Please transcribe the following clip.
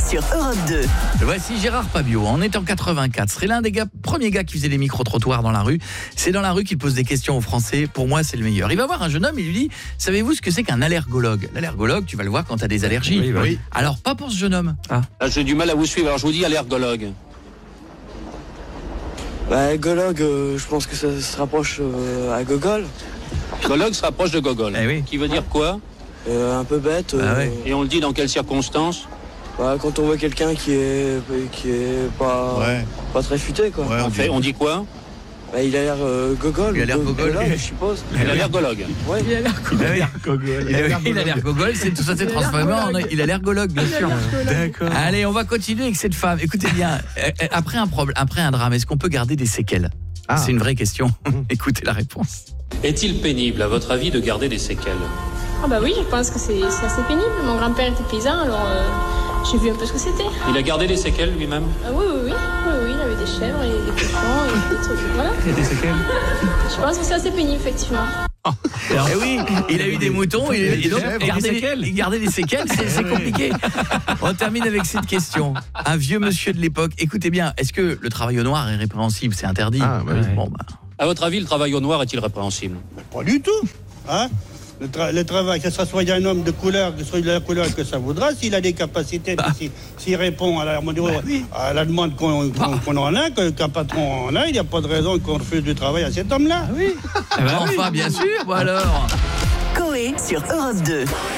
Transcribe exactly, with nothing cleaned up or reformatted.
sur Europe deux. Voici Gérard Pabio. On est en quatre-vingt-quatre. Ce serait l'un des gars, premiers gars qui faisait des micro-trottoirs dans la rue. C'est dans la rue qu'il pose des questions aux Français. Pour moi, c'est le meilleur. Il va voir un jeune homme, il lui dit « Savez-vous ce que c'est qu'un allergologue ?» L'allergologue, tu vas le voir quand tu as des allergies. Oui, bah oui. Alors, pas pour ce jeune homme. Ah. Là, j'ai du mal à vous suivre. Alors, je vous dis allergologue. Bah, gologue, euh, je pense que ça se rapproche euh, à gogol. Gologue se rapproche de gogol. Eh oui. Qui veut dire quoi? Euh, un peu bête. Ah euh, ouais. Et on le dit dans quelles circonstances? bah, quand on voit quelqu'un qui est, qui est pas, Ouais. pas très futé, quoi. Ouais, On, fait, on dit quoi? Bah, il a l'air euh, gogol. Il a l'air go- gogol. gologue, je suppose. Allergologue. Ouais. Il a l'air gogol. Il a l'air gogol, c'est tout ça s'est transformé en il a l'air gologue, bien sûr. D'accord. Allez, on va continuer avec cette femme. Écoutez bien, euh, après un problème, après un drame, est-ce qu'on peut garder des séquelles? Ah. C'est une vraie question. Écoutez la réponse. Est-il pénible, à votre avis, de garder des séquelles? Ah bah oui, je pense que c'est c'est assez pénible. Mon grand-père était paysan, alors euh, j'ai vu un peu ce que c'était. Il a gardé des séquelles lui-même? Ah oui, oui, oui, oui, oui, il avait des chèvres et des cochons et des trucs, voilà. Il y a des séquelles. Je pense que c'est assez pénible, effectivement. Eh oui, il a eu des moutons et, et donc chèvres, garder des les, séquelles. garder les séquelles, c'est c'est compliqué. On termine avec cette question. Un vieux monsieur de l'époque, écoutez bien, est-ce que le travail au noir est répréhensible? C'est interdit. Ah, bah oui. Bon, bah. À votre avis, le travail au noir est-il répréhensible? Pas du tout. Hein le, tra- le travail, que ce soit un homme de couleur, que ce soit de la couleur que ça voudra, s'il a des capacités, Bah. s'il, s'il répond à la, à la demande qu'on, qu'on, qu'on en a, que, qu'un patron en a, il n'y a pas de raison qu'on refuse du travail à cet homme-là. Eh ben, enfin, bien sûr, ou alors Coé sur Europe deux.